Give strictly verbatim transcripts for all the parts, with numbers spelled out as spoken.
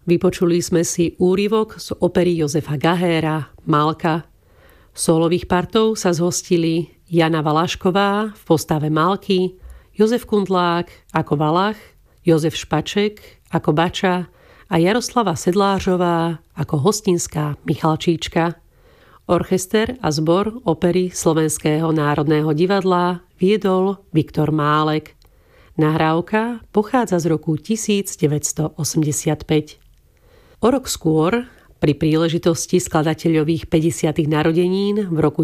Vypočuli sme si úryvok z opery Jozefa Gahéra Malka. Sólových partov sa zhostili Jana Valašková v postave Malky, Jozef Kundlák ako Valach, Jozef Špaček ako Bača a Jaroslava Sedlářová ako hostinská Michalčíčka. Orchester a zbor opery Slovenského národného divadla viedol Viktor Málek. Nahrávka pochádza z roku devätnásťstoosemdesiatpäť. O rok skôr, pri príležitosti skladateľových päťdesiatych narodenín v roku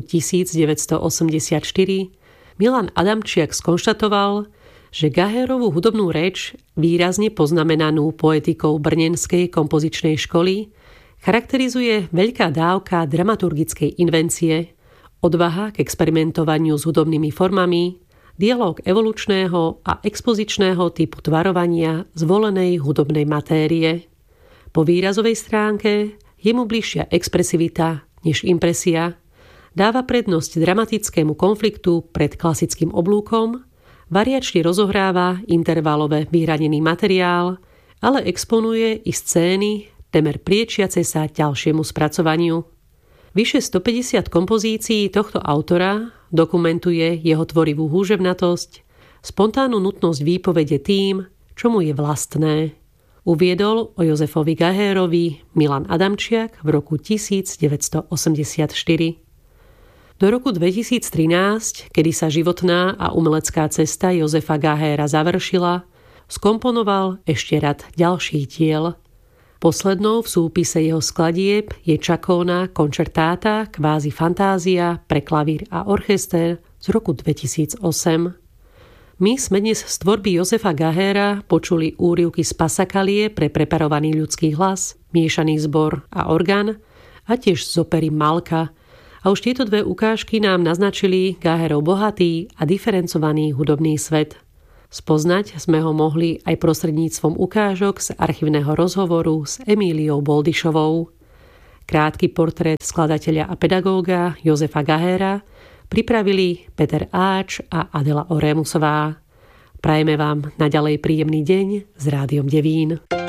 devätnásťstoosemdesiatštyri, Milan Adamčiak skonštatoval, že Gahérovú hudobnú reč, výrazne poznamenanú poetikou Brnenskej kompozičnej školy, charakterizuje veľká dávka dramaturgickej invencie, odvaha k experimentovaniu s hudobnými formami, dialóg evolučného a expozičného typu tvarovania zvolenej hudobnej matérie. Po výrazovej stránke je mu bližšia expresivita než impresia, dáva prednosť dramatickému konfliktu pred klasickým oblúkom, variačne rozohráva intervalové vyhranený materiál, ale exponuje i scény temer priečiace sa ďalšiemu spracovaniu. Vyše stopäťdesiat kompozícií tohto autora dokumentuje jeho tvorivú húževnatosť, spontánnu nutnosť výpovede tým, čo mu je vlastné. Uviedol o Jozefovi Gahérovi Milan Adamčiak v roku devätnásťstoosemdesiatštyri. Do roku dvetisíctrinásť, kedy sa životná a umelecká cesta Jozefa Gahéra završila, skomponoval ešte rad ďalších diel. Poslednou v súpise jeho skladieb je Čakóna koncertáta kvázi fantázia pre klavír a orchester z roku dvetisícosem. My sme dnes z tvorby Jozefa Gahéra počuli úryvky z Pasakalie pre preparovaný ľudský hlas, miešaný zbor a orgán a tiež z opery Malka. A už tieto dve ukážky nám naznačili Gahérov bohatý a diferencovaný hudobný svet. Spoznať sme ho mohli aj prostredníctvom ukážok z archívneho rozhovoru s Emíliou Boldyšovou. Krátky portrét skladateľa a pedagóga Jozefa Gahéra pripravili Peter Áč a Adela Orémusová. Prajeme vám naďalej príjemný deň s Rádiom Devín.